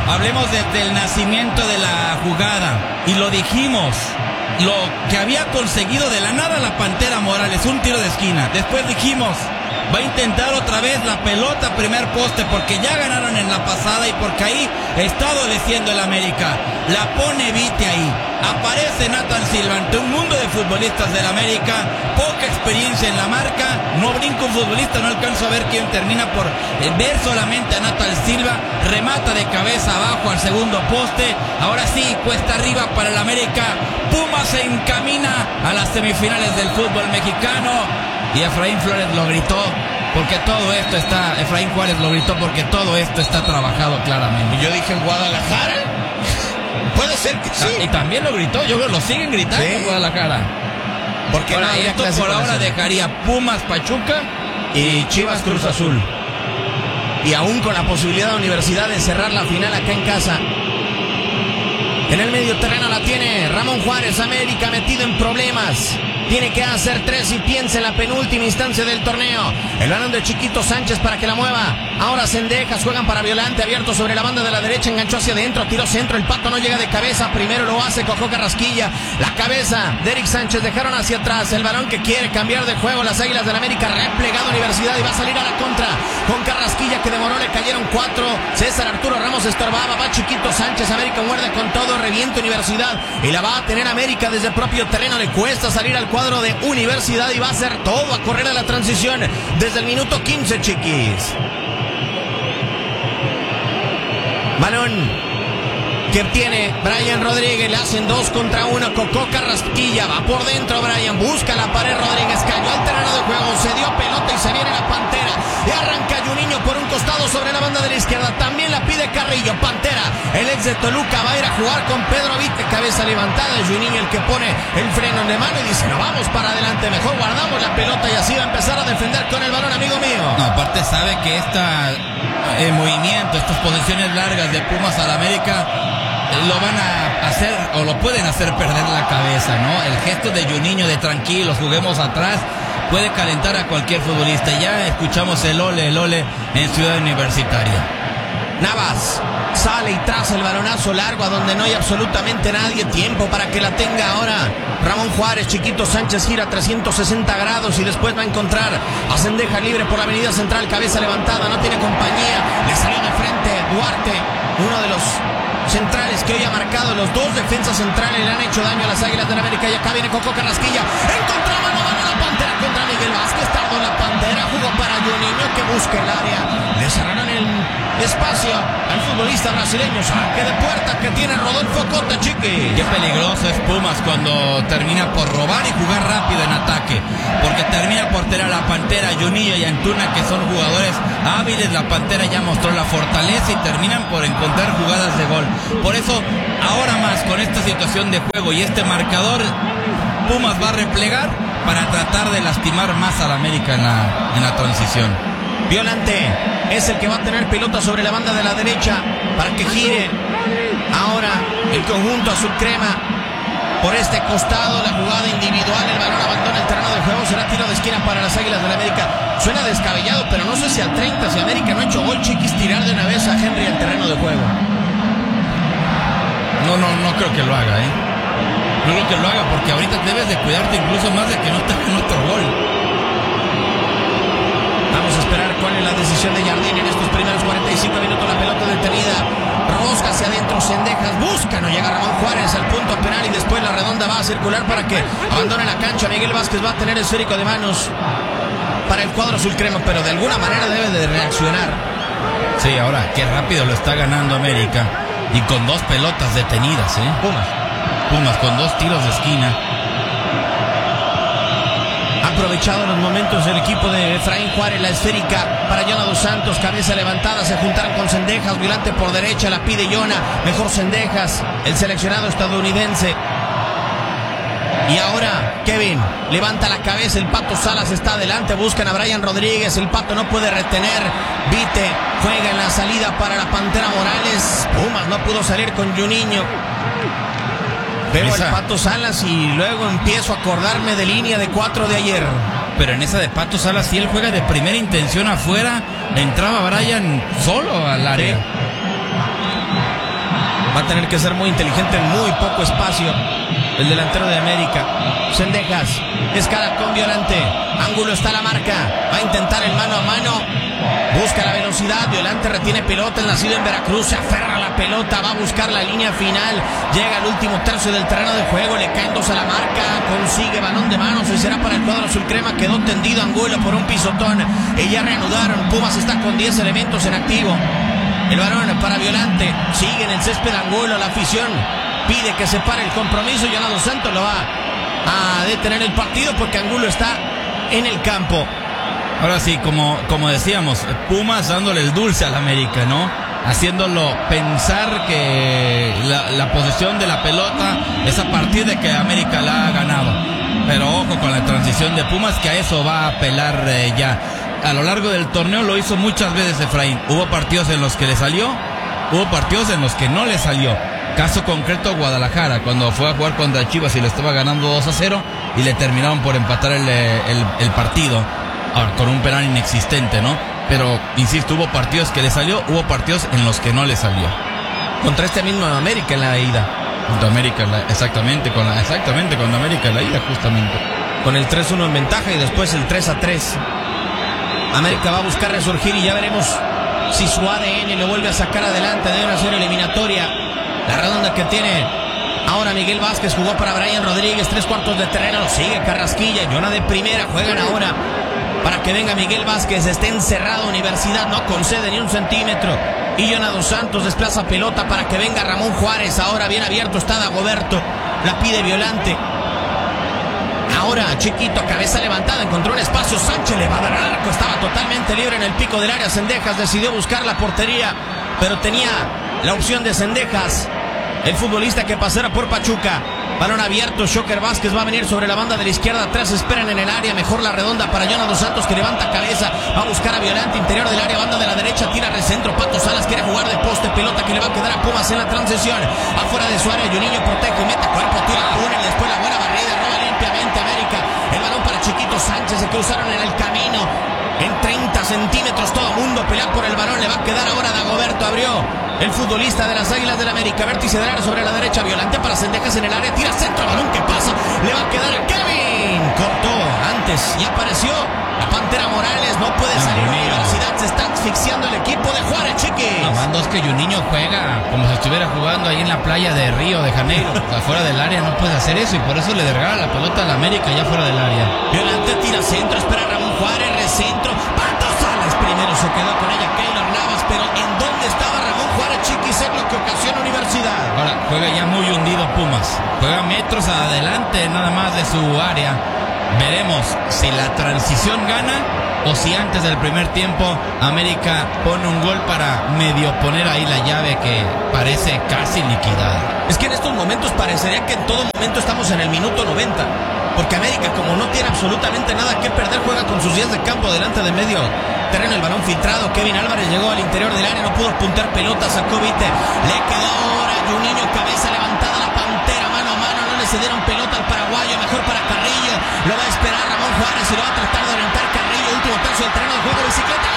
hablemos desde el nacimiento de la jugada. Y lo dijimos. Lo que había conseguido de la nada la Pantera Morales, un tiro de esquina. Después dijimos, va a intentar otra vez la pelota primer poste porque ya ganaron en la pasada y porque ahí está adoleciendo el América. La pone Vite ahí. Aparece Nathan Silva ante un mundo de futbolistas del América, poca experiencia en la marca, no brinca un futbolista, no alcanzo a ver quién termina por ver solamente a Nathan Silva, remata de cabeza abajo al segundo poste, ahora sí, cuesta arriba para el América, Pumas se encamina a las semifinales del fútbol mexicano y Efraín Flores lo gritó. Porque todo esto está, Efraín Juárez lo gritó porque todo esto está trabajado claramente. Y yo dije en Guadalajara. Puede ser que sí. Y también lo gritó, yo creo que lo siguen gritando en Guadalajara. Porque ahora, no esto por ahora dejaría Pumas Pachuca y Chivas Cruz Azul. Y aún con la posibilidad de Universidad de cerrar la final acá en casa. En el medio terreno la tiene Ramón Juárez, América metido en problemas. Tiene que hacer 3 y piensa en la penúltima instancia del torneo. El balón de Chiquito Sánchez para que la mueva. Ahora Cendejas, juegan para Violante, abierto sobre la banda de la derecha, enganchó hacia adentro, tiró centro, el Pato no llega de cabeza, primero lo hace Coco Carrasquilla. La cabeza de Eric Sánchez, dejaron hacia atrás el balón que quiere cambiar de juego las Águilas del América, replegado Universidad y va a salir a la contra con Carrasquilla que demoró, le cayeron 4. César Arturo Ramos estorbaba, va Chiquito Sánchez, América muerde con todo, revienta Universidad y la va a tener América desde el propio terreno, le cuesta salir al cuadro de Universidad y va a hacer todo a correr a la transición desde el minuto 15, chiquis. Balón que obtiene Brian Rodríguez, le hacen 2 contra 1, Coco Carrasquilla, va por dentro Brian, busca la pared, Rodríguez cayó al terreno de juego, se dio pelota y se viene la Pantera, y arranca Juninho por un costado sobre la banda de la izquierda, también la pide Carrillo, Pantera, el ex de Toluca va a ir a jugar con Pedro Vite, cabeza levantada, Juninho el que pone el freno en la mano y dice, no vamos para adelante, mejor guardamos la pelota y así va a empezar a defender con el balón, amigo mío. No, aparte sabe que el movimiento, estas posiciones largas de Pumas al América lo van a hacer o lo pueden hacer perder la cabeza, ¿no? El gesto de Juninho de tranquilos, juguemos atrás, puede calentar a cualquier futbolista. Ya escuchamos el ole en Ciudad Universitaria. Navas sale y traza el balonazo largo a donde no hay absolutamente nadie, tiempo para que la tenga ahora Ramón Juárez, Chiquito Sánchez gira 360 grados y después va a encontrar a Cendejas libre por la avenida central, cabeza levantada, no tiene compañía, le salió de frente Duarte, uno de los centrales que hoy ha marcado, los 2 defensas centrales le han hecho daño a las Águilas del América y acá viene Coco Carrasquilla, encontró mano la Pantera contra Miguel Vázquez, tardó la Pantera, jugó para Juninho que busca el área, le cerraron el espacio al futbolista brasileño, saque de puerta que tiene Rodolfo Cota, chiqui. Qué peligroso es Pumas cuando termina por robar y jugar rápido en ataque, porque termina por tener a la Pantera, Juninho y Antuna que son jugadores hábiles, la Pantera ya mostró la fortaleza y terminan por encontrar jugadas de gol. Por eso, ahora más con esta situación de juego y este marcador, Pumas va a replegar para tratar de lastimar más a la América en la transición. Violante es el que va a tener pelota sobre la banda de la derecha para que gire ahora el conjunto azul crema por este costado, la jugada individual, el balón abandona el terreno de juego, será tiro de esquina para las Águilas del América. Suena descabellado, pero no sé si al 30, si América no ha hecho gol, chiquis, tirar de una vez a Henry al terreno de juego. No creo que lo haga, No creo que lo haga porque ahorita debes de cuidarte incluso más de que no te hagan otro gol. Vamos a esperar cuál es la decisión de Jardín en estos primeros 45 minutos. La pelota detenida, rosca hacia adentro, Cendejas busca, no llega Ramón Juárez al punto penal y después la redonda va a circular para que abandone la cancha. Miguel Vázquez va a tener esférico de manos para el cuadro azul crema, pero de alguna manera debe de reaccionar. Sí, ahora qué rápido lo está ganando América y con 2 pelotas detenidas, Pumas con 2 tiros de esquina. Ha aprovechado los momentos del equipo de Efraín Juárez, la esférica para Jonah dos Santos, cabeza levantada, se juntaron con Cendejas, Violante por derecha, la pide Jonah, mejor Cendejas, el seleccionado estadounidense. Y ahora Kevin levanta la cabeza, el Pato Salas está adelante, buscan a Brian Rodríguez, el Pato no puede retener, Vite juega en la salida para la Pantera Morales, Pumas no pudo salir con Juninho. Veo al Pato Salas y luego empiezo a acordarme de línea de 4 de ayer. Pero en esa de Pato Salas, si él juega de primera intención afuera, entraba Brian solo al área. Va a tener que ser muy inteligente en muy poco espacio el delantero de América. Zendejas, escala con Violante. Ángulo está la marca. Va a intentar el mano a mano. Busca la velocidad. Violante retiene pelota. El nacido en Veracruz se aferra a la pelota. Va a buscar la línea final. Llega al último tercio del terreno de juego. Le caen dos a la marca. Consigue balón de manos. Y será para el cuadro azul crema. Quedó tendido Angulo por un pisotón. Y ya reanudaron. Pumas está con 10 elementos en activo. El balón para Violante. Sigue en el césped Angulo. La afición pide que se pare el compromiso. Jonado Santos lo va a detener el partido porque Angulo está en el campo. Ahora sí, como decíamos, Pumas dándole el dulce al América, ¿no? Haciéndolo pensar que la posesión de la pelota es a partir de que América la ha ganado. Pero ojo con la transición de Pumas, que a eso va a apelar ya. A lo largo del torneo lo hizo muchas veces Efraín. Hubo partidos en los que le salió, hubo partidos en los que no le salió. Caso concreto Guadalajara, cuando fue a jugar contra Chivas y le estaba ganando 2-0 y le terminaron por empatar el partido. Ahora, con un penal inexistente, ¿no? Pero, insisto, hubo partidos que le salió, hubo partidos en los que no le salió. Contra este mismo América en la ida. Contra América, exactamente, contra América en la ida, justamente. Con el 3-1 en ventaja y después el 3-3. América va a buscar resurgir y ya veremos si su ADN lo vuelve a sacar adelante de una serie eliminatoria. La redonda que tiene ahora Miguel Vázquez, jugó para Brian Rodríguez, 3/4 de terreno, lo sigue Carrasquilla, Jonah de primera, juegan ahora para que venga Miguel Vázquez, está encerrado Universidad, no concede ni un centímetro, y Jonah Santos desplaza pelota para que venga Ramón Juárez, ahora bien abierto está Dagoberto, la pide Violante. Ahora Chiquito, cabeza levantada, encontró un espacio, Sánchez le va a dar al arco, estaba totalmente libre en el pico del área, Zendejas decidió buscar la portería, pero tenía la opción de Zendejas, el futbolista que pasara por Pachuca. Balón abierto, Shocker Vázquez va a venir sobre la banda de la izquierda, atrás esperan en el área, mejor la redonda para Jonah Santos que levanta cabeza, va a buscar a Violante, interior del área, banda de la derecha, tira recentro, Pato Salas quiere jugar de poste, pelota que le va a quedar a Pumas en la transición, afuera de su área, Juninho protege, mete cuerpo, tira túnel, después la buena barrida, roba limpiamente América, el balón para Chiquito Sánchez, se cruzaron en el camino, en 30 centímetros todo mundo pelear por el balón, le va a quedar ahora Dagoberto, abrió el futbolista de las Águilas del América, vértice del área sobre la derecha, Violante para Zendejas en el área, tira centro, balón que pasa, le va a quedar a Kevin, cortó antes y apareció la Pantera Morales, no puede salir la Universidad, se está asfixiando el equipo de Juárez, Chiquis. No, van dos que Juninho juega como si estuviera jugando ahí en la playa de Río de Janeiro, afuera del área no puede hacer eso y por eso le regala la pelota a la América ya fuera del área. Violante tira centro, espera Ramón Juárez, recentro, Pato Salas primero se quedó con ella, Keylor Navas, pero ¿en dónde estaba Ramón Juárez, Chiquis? Es lo que ocasiona Universidad. Ahora, juega ya muy hundido Pumas, juega metros adelante nada más de su área. Veremos si la transición gana o si antes del primer tiempo América pone un gol para medio poner ahí la llave que parece casi liquidada. Es que en estos momentos parecería que en todo momento estamos en el minuto 90, porque América, como no tiene absolutamente nada que perder, juega con sus 10 de campo delante de medio terreno, el balón filtrado, Kevin Álvarez llegó al interior del área, no pudo puntear pelota, sacó Vite, le quedó ahora Juninho, cabeza levantada, la Pantera, mano a mano, no le cedieron pelota al paraguayo, mejor para Carrillo, lo va a esperar Ramón Juárez y lo va a tratar de orientar Carrillo, último tercio del terreno de juego, bicicleta,